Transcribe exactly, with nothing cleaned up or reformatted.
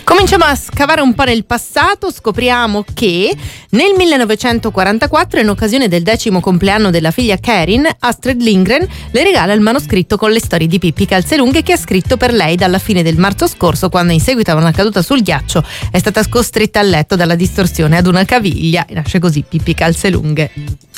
Cominciamo a scavare un po' nel passato, scopriamo che nel millenovecentoquarantaquattro, in occasione del decimo compleanno della figlia Karin, Astrid Lindgren le regala il manoscritto con le storie di Pippi Calzelunghe che ha scritto per lei dalla fine del marzo scorso, quando in seguito a una caduta sul ghiaccio è stata costretta a letto dalla distorsione ad una caviglia e nasce così Pippi Calzelunghe.